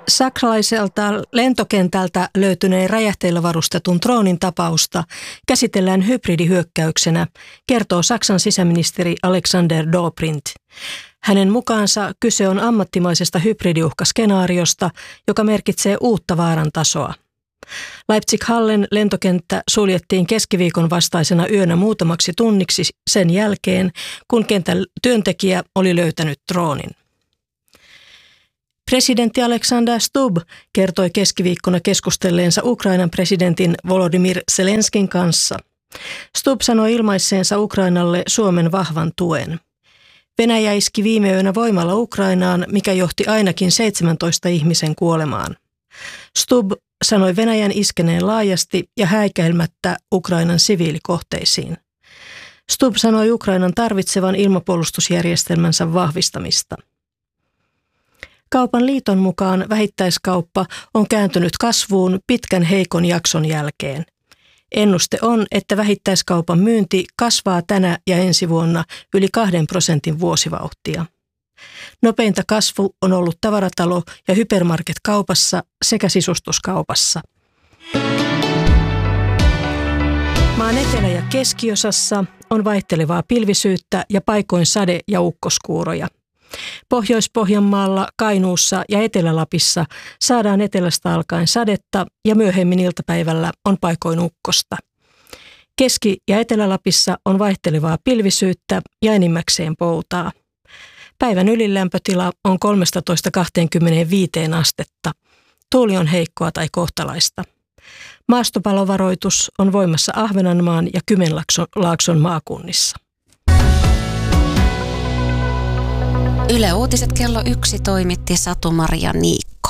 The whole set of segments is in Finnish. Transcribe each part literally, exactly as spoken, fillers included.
Saksalaiselta lentokentältä löytyneen räjähteillä varustetun droonin tapausta käsitellään hybridihyökkäyksenä, kertoo Saksan sisäministeri Alexander Dobrindt. Hänen mukaansa kyse on ammattimaisesta hybridiuhkaskenaariosta, joka merkitsee uutta vaaran tasoa. Leipzig-Hallen lentokenttä suljettiin keskiviikon vastaisena yönä muutamaksi tunniksi sen jälkeen, kun kentän työntekijä oli löytänyt droonin. Presidentti Alexander Stubb kertoi keskiviikkona keskustelleensa Ukrainan presidentin Volodymyr Zelenskin kanssa. Stubb sanoi ilmaisseensa Ukrainalle Suomen vahvan tuen. Venäjä iski viime yönä voimalla Ukrainaan, mikä johti ainakin seitsemäntoista ihmisen kuolemaan. Stubb sanoi Venäjän iskeneen laajasti ja häikäilemättä Ukrainan siviilikohteisiin. Stubb sanoi Ukrainan tarvitsevan ilmapuolustusjärjestelmänsä vahvistamista. Kaupan liiton mukaan vähittäiskauppa on kääntynyt kasvuun pitkän heikon jakson jälkeen. Ennuste on, että vähittäiskaupan myynti kasvaa tänä ja ensi vuonna yli kahden prosentin vuosivauhtia. Nopeinta kasvu on ollut tavaratalo- ja hypermarket-kaupassa sekä sisustuskaupassa. Maan etelä- ja keskiosassa on vaihtelevaa pilvisyyttä ja paikoin sade- ja ukkoskuuroja. Pohjois-Pohjanmaalla, Kainuussa ja Etelä-Lapissa saadaan etelästä alkaen sadetta ja myöhemmin iltapäivällä on paikoin ukkosta. Keski- ja Etelä-Lapissa on vaihtelevaa pilvisyyttä ja enimmäkseen poutaa. Päivän ylilämpötila on kolmetoista kaksikymmentäviisi astetta. Tuuli on heikkoa tai kohtalaista. Maastopalovaroitus on voimassa Ahvenanmaan ja Kymenlaakson maakunnissa. Yle Uutiset kello yksi toimitti Satu-Maria Niikko.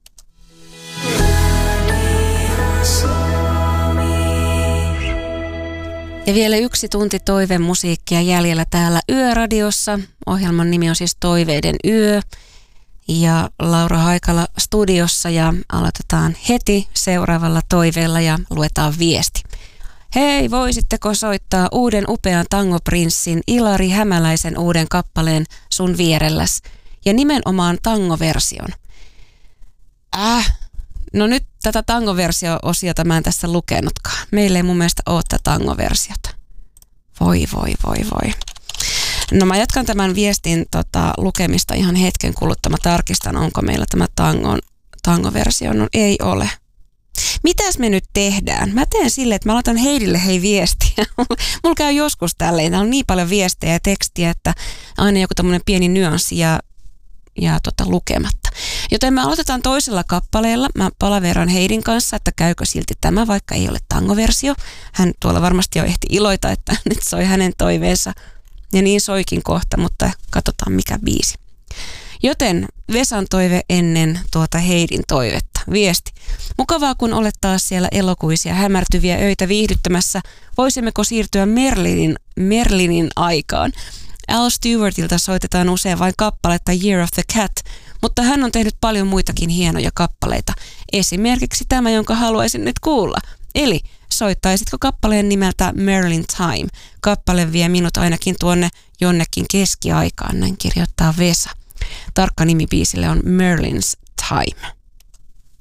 Ja vielä yksi tunti toivemusiikkia jäljellä täällä Yöradiossa. Ohjelman nimi on siis Toiveiden yö. Ja Laura Haikala studiossa ja aloitetaan heti seuraavalla toiveella ja luetaan viesti. Hei, voisitteko soittaa uuden upean tangoprinssin Ilari Hämäläisen uuden kappaleen Sun vierelläs ja nimenomaan tangoversion? Äh, no nyt tätä tangoversio-osiota mä en tässä lukenutkaan. Meillä ei mun mielestä ole tätä tangoversiota. Voi, voi, voi, voi. No mä jatkan tämän viestin tota, lukemista ihan hetken kuluttua. Mä tarkistan, onko meillä tämä tangon, tangoversio. No ei ole. Mitäs me nyt tehdään? Mä teen silleen, että mä laitan Heidille hei viestiä. Mulla käy joskus tälleen. Täällä on niin paljon viestejä ja tekstiä, että aina joku tämmöinen pieni nyanssi ja, ja tota, lukematta. Joten me aloitetaan toisella kappaleella. Mä palaveran Heidin kanssa, että käykö silti tämä, vaikka ei ole tangoversio. Hän tuolla varmasti jo ehti iloita, että nyt soi hänen toiveensa. Ja niin soikin kohta, mutta katsotaan mikä biisi. Joten Vesan toive ennen tuota Heidin toivetta. Viesti. Mukavaa, kun olet taas siellä elokuisia hämärtyviä öitä viihdyttämässä. Voisimmeko siirtyä Merlinin, Merlinin aikaan? Al Stewartilta soitetaan usein vain kappaletta Year of the Cat, mutta hän on tehnyt paljon muitakin hienoja kappaleita. Esimerkiksi tämä, jonka haluaisin nyt kuulla. Eli soittaisitko kappaleen nimeltä Merlin Time? Kappale vie minut ainakin tuonne jonnekin keskiaikaan, näin kirjoittaa Vesa. Tarkka nimi biisille on Merlin's Time.